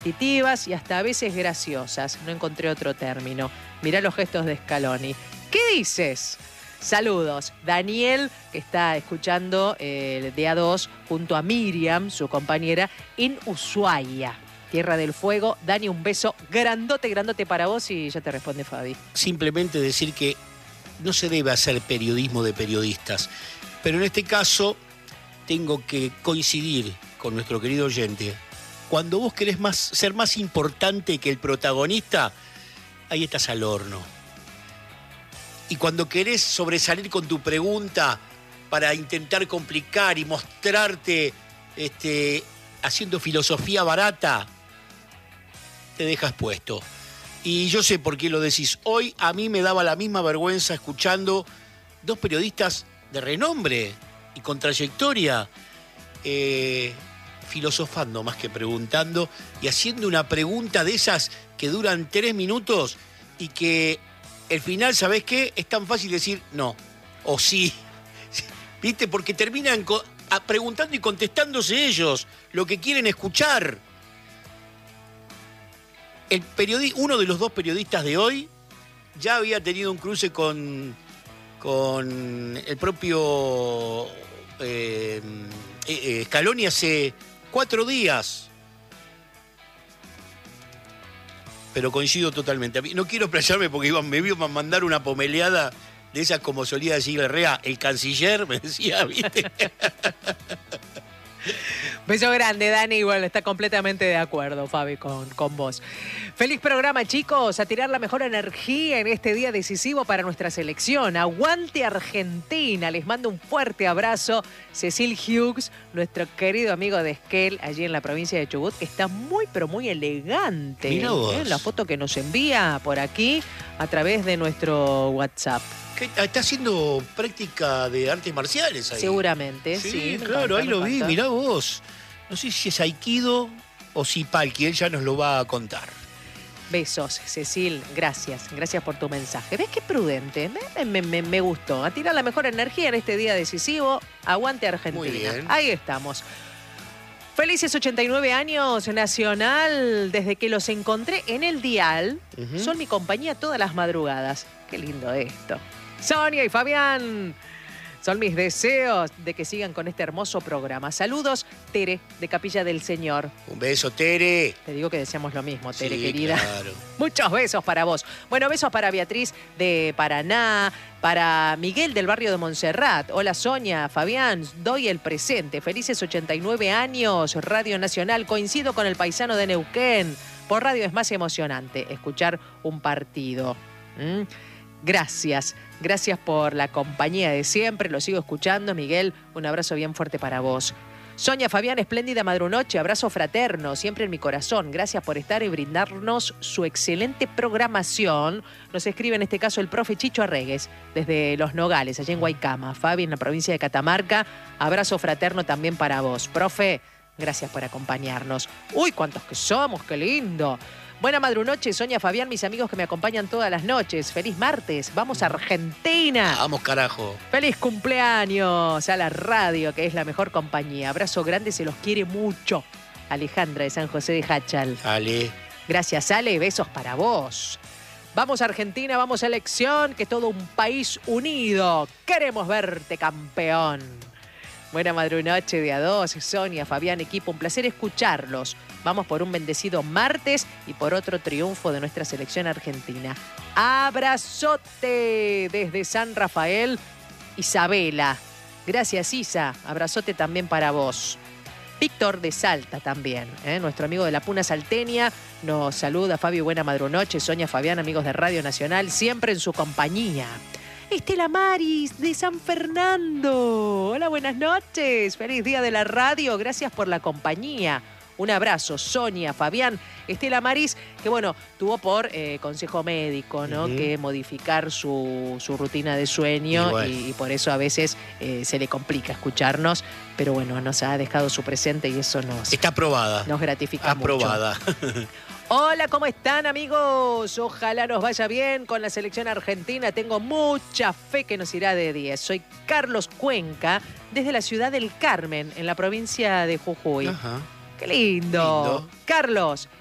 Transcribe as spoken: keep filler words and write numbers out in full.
repetitivas y hasta a veces graciosas. No encontré otro término. Mirá los gestos de Scaloni. ¿Qué dices? Saludos. Daniel, que está escuchando eh, de A dos junto a Miriam, su compañera, en Ushuaia, Tierra del Fuego. Dani, un beso grandote, grandote para vos y ya te responde Fabi. Simplemente decir que no se debe hacer periodismo de periodistas, pero en este caso tengo que coincidir con nuestro querido oyente. Cuando vos querés más, ser más importante que el protagonista, ahí estás al horno. Y cuando querés sobresalir con tu pregunta para intentar complicar y mostrarte este, haciendo filosofía barata, te dejas puesto. Y yo sé por qué lo decís. Hoy a mí me daba la misma vergüenza escuchando dos periodistas de renombre y con trayectoria, eh, filosofando más que preguntando y haciendo una pregunta de esas que duran tres minutos y que el final, ¿sabés qué? Es tan fácil decir no o sí. ¿Viste? Porque terminan preguntando y contestándose ellos lo que quieren escuchar. El periodi- uno de los dos periodistas de hoy ya había tenido un cruce con, con el propio eh, eh, Scaloni hace cuatro días. Pero coincido totalmente. No quiero explayarme porque iba, me iba a mandar una pomeleada de esas, como solía decir Herrera, el canciller, me decía, ¿viste? Beso grande, Dani. Igual está completamente de acuerdo, Fabi, con, con vos. Feliz programa, chicos. A tirar la mejor energía en este día decisivo para nuestra selección. Aguante Argentina. Les mando un fuerte abrazo. Cecil Hughes, nuestro querido amigo de Esquel, allí en la provincia de Chubut, que está muy, pero muy elegante. Mirá vos. ¿Eh? La foto que nos envía por aquí a través de nuestro WhatsApp. Está haciendo práctica de artes marciales ahí. Seguramente, sí. Sí, claro, encanta, ahí lo vi, encanta. mirá vos. No sé si es Aikido o si Palki, él ya nos lo va a contar. Besos, Cecil, gracias. Gracias por tu mensaje. ¿Ves qué prudente? Me, me, me, me gustó. A tirar la mejor energía en este día decisivo. Aguante Argentina. Muy bien. Ahí estamos. Felices ochenta y nueve años, Nacional. Desde que los encontré en el dial, uh-huh. Son mi compañía todas las madrugadas. Qué lindo esto. Sonia y Fabián, son mis deseos de que sigan con este hermoso programa. Saludos, Tere, de Capilla del Señor. Un beso, Tere. Te digo que deseamos lo mismo, Tere, sí, querida. Claro. Muchos besos para vos. Bueno, besos para Beatriz de Paraná, para Miguel del barrio de Montserrat. Hola, Sonia, Fabián, doy el presente. Felices ochenta y nueve años, Radio Nacional. Coincido con el paisano de Neuquén. Por radio es más emocionante escuchar un partido. ¿Mm? Gracias, gracias por la compañía de siempre, lo sigo escuchando, Miguel, un abrazo bien fuerte para vos. Sonia, Fabián, espléndida madrunoche, abrazo fraterno, siempre en mi corazón, gracias por estar y brindarnos su excelente programación. Nos escribe en este caso el profe Chicho Arregues, desde Los Nogales, allá en Guaycama. Fabi, en la provincia de Catamarca, abrazo fraterno también para vos. Profe, gracias por acompañarnos. Uy, cuántos que somos, qué lindo. Buena madrunoche, Sonia, Fabián, mis amigos que me acompañan todas las noches. Feliz martes, vamos a Argentina. Vamos, carajo. Feliz cumpleaños a la radio, que es la mejor compañía. Abrazo grande, se los quiere mucho. Alejandra de San José de Hachal. Ale. Gracias, Ale, besos para vos. Vamos a Argentina, vamos a elección, que es todo un país unido. Queremos verte campeón. Buena madrunoche de A dos, Sonia, Fabián, equipo, un placer escucharlos. Vamos por un bendecido martes y por otro triunfo de nuestra selección argentina. Abrazote desde San Rafael, Isabela. Gracias, Isa. Abrazote también para vos. Víctor de Salta también, ¿eh? Nuestro amigo de la Puna Salteña, nos saluda. Fabio, buena madrunoche. Sonia, Fabián, amigos de Radio Nacional, siempre en su compañía. Estela Maris de San Fernando. Hola, buenas noches. Feliz día de la radio. Gracias por la compañía. Un abrazo, Sonia, Fabián, Estela Maris, que bueno, tuvo por eh, consejo médico, ¿no? Uh-huh. Que modificar su, su rutina de sueño y, bueno. y, y por eso a veces eh, se le complica escucharnos, pero bueno, nos ha dejado su presente y eso nos... Está aprobada. Nos gratifica aprobada. mucho. Hola, ¿cómo están, amigos? Ojalá nos vaya bien con la selección argentina. Tengo mucha fe que nos irá de diez. Soy Carlos Cuenca, desde la ciudad del Carmen, en la provincia de Jujuy. Ajá. ¡Qué lindo! lindo! Carlos,